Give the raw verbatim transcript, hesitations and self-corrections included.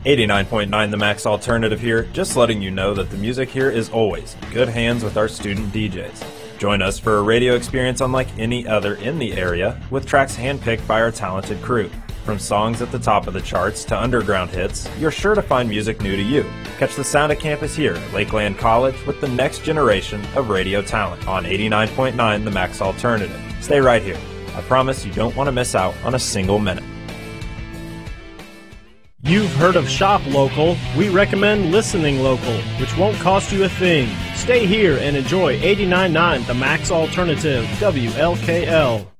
eighty-nine point nine The Max Alternative here, just letting you know that the music here is always in good hands with our student D Js. Join us for a radio experience unlike any other in the area, with tracks handpicked by our talented crew. From songs at the top of the charts to underground hits, you're sure to find music new to you. Catch the sound of campus here at Lakeland College with the next generation of radio talent on eighty-nine point nine The Max Alternative. Stay right here. I promise you don't want to miss out on a single minute. You've heard of Shop Local. We recommend listening local, which won't cost you a thing. Stay here and enjoy eighty-nine point nine The Max Alternative, W L K L.